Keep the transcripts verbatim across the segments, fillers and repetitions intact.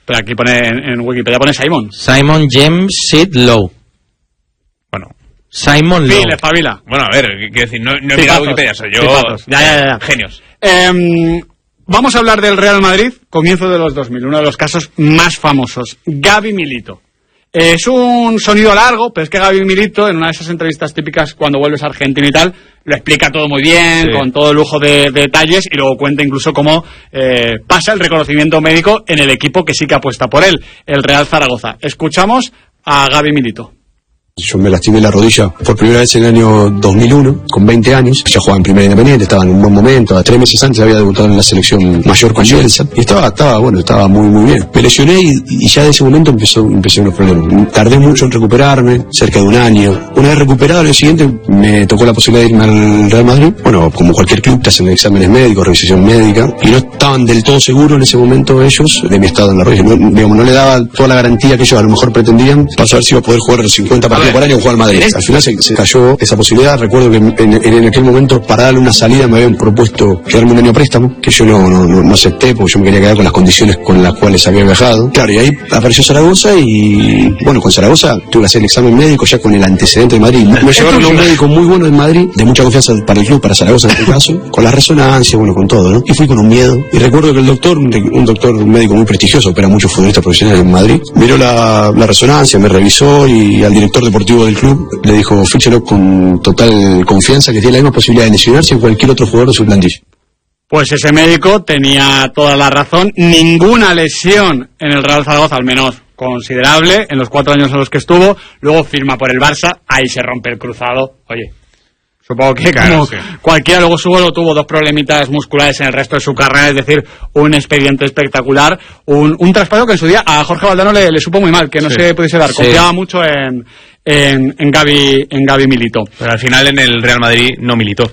pero aquí pone en, en Wikipedia pone Simon. Simon James Sid Lowe. Bueno. Simon Lowe. File, espabila. Bueno, a ver, quiero decir, no, no he mirado Wikipedia, soy yo. Ya, ya, ya. Genios. Eh, vamos a hablar del Real Madrid, comienzo de los dos mil, uno de los casos más famosos. Gabi Milito. Eh, es un sonido largo, pero es que Gabi Milito, en una de esas entrevistas típicas cuando vuelves a Argentina y tal, lo explica todo muy bien, sí. con todo lujo de, de detalles, y luego cuenta incluso cómo eh, pasa el reconocimiento médico en el equipo que sí que apuesta por él, el Real Zaragoza. Escuchamos a Gabi Milito. Yo me lastimé la rodilla por primera vez en el año dos mil uno, con veinte años. Ya jugaba en Primera Independiente, estaba en un buen momento. A tres meses antes había debutado en la selección mayor con Bielsa. Y estaba, estaba, bueno, estaba muy, muy bien. Me lesioné y, y ya de ese momento empezó, empecé unos problemas. Tardé mucho en recuperarme, cerca de un año. Una vez recuperado, al año siguiente me tocó la posibilidad de irme al Real Madrid. Bueno, como cualquier club, te hacen exámenes médicos, revisión médica. Y no estaban del todo seguros en ese momento ellos de mi estado en la rodilla. No, digamos, no le daba toda la garantía que ellos a lo mejor pretendían para saber si iba a poder jugar cincuenta partidos por año o jugar al Madrid. Al final se, se cayó esa posibilidad. Recuerdo que en, en, en aquel momento, para darle una salida, me habían propuesto quedarme un año a préstamo, que yo no, no, no, no acepté, porque yo me quería quedar con las condiciones con las cuales había viajado. Claro, y ahí apareció Zaragoza y, bueno, con Zaragoza tuve que hacer el examen médico ya con el antecedente de Madrid. Me llevaron a un médico muy bueno en Madrid, de mucha confianza para el club, para Zaragoza en este caso, con la resonancia, bueno, con todo, ¿no? Y fui con un miedo. Y recuerdo que el doctor, un, un doctor, un médico muy prestigioso, opera muchos futbolistas profesionales en Madrid, miró la, la resonancia, me revisó y al director deportivo del club le dijo, fíchelo con total confianza, que tiene la misma posibilidad de lesionarse que cualquier otro jugador de su plantilla. Pues ese médico tenía toda la razón. Ninguna lesión en el Real Zaragoza, al menos considerable, en los cuatro años en los que estuvo. Luego firma por el Barça, ahí se rompe el cruzado. Oye, supongo que claro, como sí. cualquiera. Luego solo tuvo dos problemitas musculares en el resto de su carrera, es decir, un expediente espectacular, un, un traspaso que en su día a Jorge Valdano le, le supo muy mal, que no sí. se pudiese dar. Confiaba sí. mucho en... En, en Gabi en Gabi Milito. Pero al final en el Real Madrid no militó.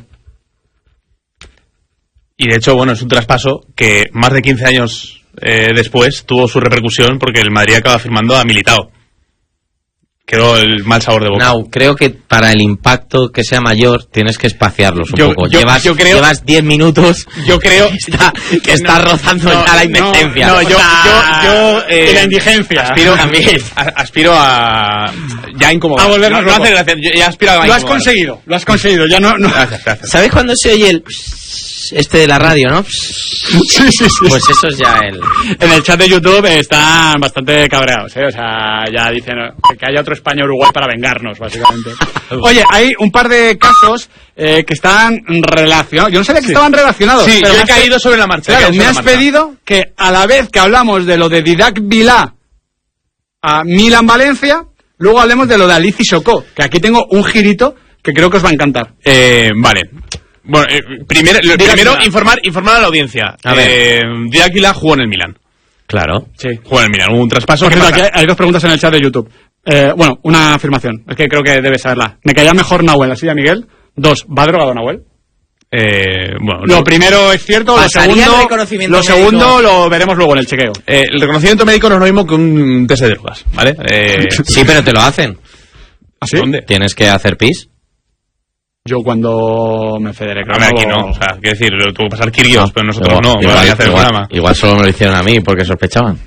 Y de hecho, bueno, es un traspaso que más de quince años eh, después tuvo su repercusión porque el Madrid acaba firmando a Militao. Quedó el mal sabor de boca. No, creo que para el impacto que sea mayor tienes que espaciarlos un yo, poco. Yo, llevas, yo creo, llevas diez minutos. Yo creo que está, que está no, rozando no, ya la indecencia. No, no, yo, yo, yo eh, y la indigencia. Aspiro, aspiro a ya incomodar. A volvernos no, no hace gracia, yo ya aspiro a Lo has conseguido, lo has conseguido. Ya no. no. Gracias, gracias. ¿Sabes cuando se oye el este de la radio, no? Sí, sí, sí. Pues eso es ya el... En el chat de YouTube están bastante cabreados, ¿eh? O sea, ya dicen que haya otro España-Uruguay para vengarnos, básicamente. Oye, hay un par de casos eh, que están relacionados. Yo no sabía que sí. estaban relacionados. Sí, pero yo he caído pe... sobre la marcha. Claro, me has marcha. pedido que a la vez que hablamos de lo de Didac Vilá a Milan-Valencia, luego hablemos de lo de Alici Socó, que aquí tengo un girito que creo que os va a encantar. Eh, vale. Bueno, eh, primero, lo, primero informar, informar a la audiencia. A ver. Eh, Didac Vilá jugó en el Milan. Claro. Sí. Jugó en el Milan. Hubo un traspaso. Por cierto, aquí hay dos preguntas en el chat de YouTube. Eh, bueno, una afirmación. Es que creo que debes saberla. ¿Me caía mejor Nahuel así de Miguel? Dos. ¿Va drogado Nahuel? Eh, bueno, lo no. primero es cierto, lo segundo, lo segundo lo veremos luego en el chequeo. Eh, el reconocimiento médico no es lo mismo que un test de drogas, ¿vale? Eh, sí, pero te lo hacen. ¿Así? ¿Dónde? ¿Tienes que hacer pis? Yo cuando me federé, claro. A ver, aquí no, o sea, quiero decir, tuvo que pasar Kirgios, no, pero nosotros igual, no, igual, a hacer igual, igual solo me lo hicieron a mí porque sospechaban.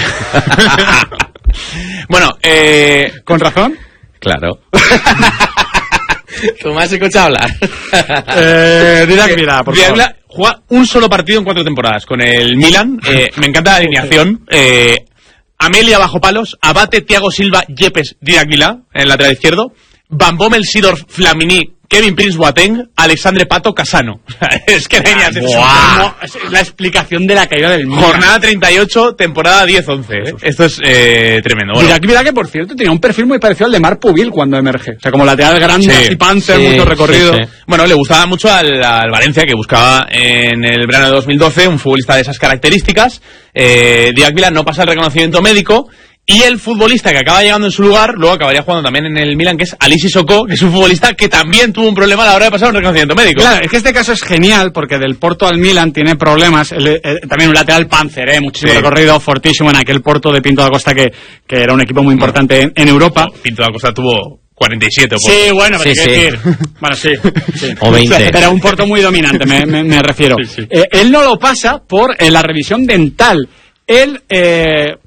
Bueno, eh... ¿con razón? Claro. ¿Tú me has escuchado hablar? eh, Didac Vilá, por favor. Vilá juega un solo partido en cuatro temporadas con el Milan. Eh, me encanta la alineación. Eh, Amelia bajo palos, Abate, Thiago Silva, Yepes, Didac Vilá en el lateral izquierdo, Van Bommel, Sidorf, Flamini, Kevin Prince Boateng, Alexandre Pato, Casano. Es que genial. Es la explicación de la caída del Milan. Jornada treinta y ocho, temporada diez once. ¿eh? Esto es eh, tremendo. Bueno. Didac Vilá, que por cierto tenía un perfil muy parecido al de Marc Pubil cuando emerge. O sea, como lateral grande, sí, y panzer, sí, mucho recorrido. Sí, sí. Bueno, le gustaba mucho al, al Valencia, que buscaba en el verano de dos mil doce un futbolista de esas características. Eh, Didac Vilá no pasa el reconocimiento médico. Y el futbolista que acaba llegando en su lugar, luego acabaría jugando también en el Milan, que es Alici Socó, que es un futbolista que también tuvo un problema a la hora de pasar un reconocimiento médico. Claro, es que este caso es genial, porque del Porto al Milan tiene problemas, el, el, también un lateral panzer, ¿eh? muchísimo sí. recorrido, fortísimo en aquel Porto de Pinto da Costa, que, que era un equipo muy importante bueno, en, en Europa. Pinto da Costa tuvo cuarenta y siete o por... Sí, bueno, pero sí, sí. decir. Bueno, sí, sí. O veinte. Pero un Porto muy dominante, me, me, me refiero. Sí, sí. Eh, él no lo pasa por eh, la revisión dental. Él... Eh,